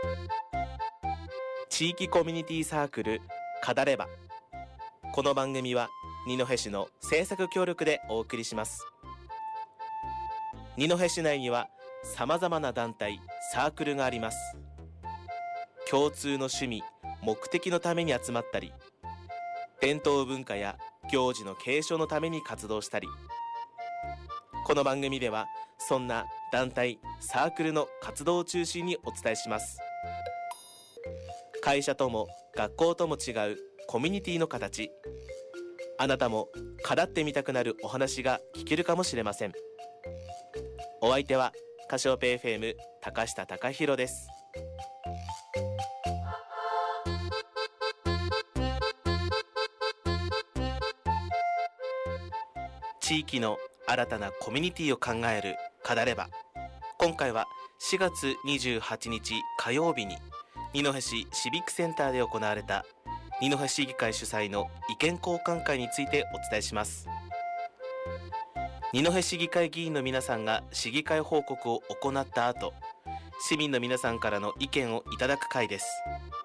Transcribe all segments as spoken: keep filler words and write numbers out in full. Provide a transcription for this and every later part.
地域コミュニティサークルカダレバ。この番組は二戸市の制作協力でお送りします。二戸市内にはさまざまな団体サークルがあります。共通の趣味目的のために集まったり、伝統文化や行事の継承のために活動したり、この番組ではそんな団体サークルの活動を中心にお伝えします。会社とも学校とも違うコミュニティの形、あなたも語ってみたくなるお話が聞けるかもしれません。お相手はカシオペ エフエム 高下貴弘です。地域の新たなコミュニティを考えるカダレバ。今回はしがつにじゅうはちにち火曜日に二戸市シビックセンターで行われた二戸市議会主催の意見交換会についてお伝えします。二戸市議会議員の皆さんが市議会報告を行った後、市民の皆さんからの意見をいただく会です。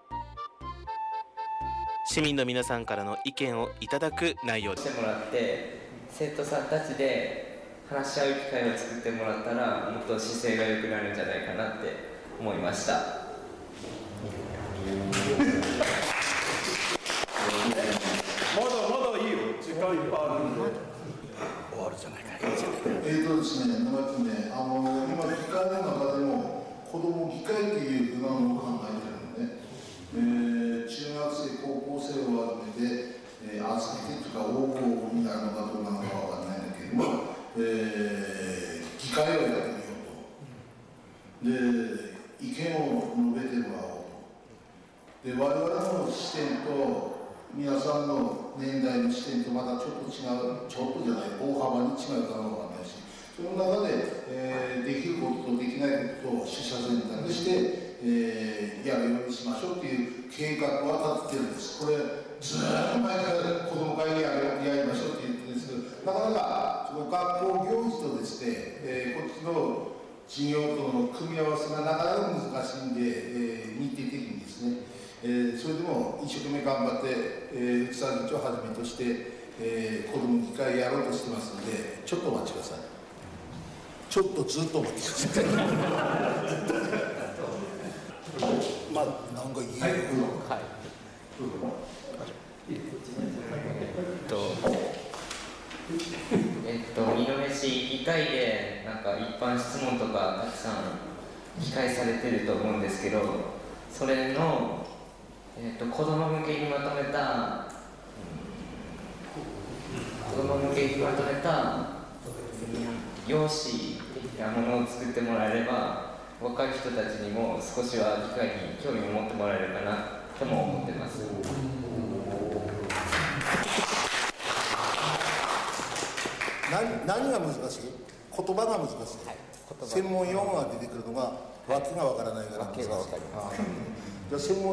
市民の皆さんからの意見をいただく内容です。 してもらって生徒さんたちで話し合う機会を作ってもらったら、もっと姿勢が良くなるんじゃないかなって思いました。 まだまだいいよ、時間いっぱいあるんで終わるじゃないか。いいじゃないか。えーとですね、まずね、あの今議会の中でも子ども議会というふうなのを考えてるので、えー、中学生高校生を集めて、えー、集めてとか応募になるのかどうなのかわからないんだけれども、えー、議会をやってみようと。で、意見を述べてもらおうと。で、我々の視点と皆さんの年代の視点とまたちょっと違う、ちょっとじゃない、大幅に違うかもわからないし、その中で、えー、できることとできないことを取捨選択して、えー、やるようにしましょうという計画は立ててるんです。これ、ずーっと前から子ども会でやりましょうって言ってるんですけど、なかなかその学校行事とですね、えー、こっちの授業との組み合わせがなかなか難しいんで、えー、日程的にですね、えー、それでも一生懸命頑張って、えー、内沢議長をはじめとして、えー、子ども議会やろうとしてますので、ちょっとお待ちください。ちょっとずっとお待ちください。まあ、なんかいいよ。はい。 えっと、えっと、二戸市議会でなんか一般質問とかたくさん議会されてると思うんですけど、それの、えっと、子ども向けにまとめた、子ども向けにまとめた用紙やものを作ってもらえれば、若い人たちにも少しは議会に興味を持ってもらえるかなとも思ってます。 何, 何が難しい？言葉が難しい、はい、専門用語が出てくるのが訳がわからないから難しい。専門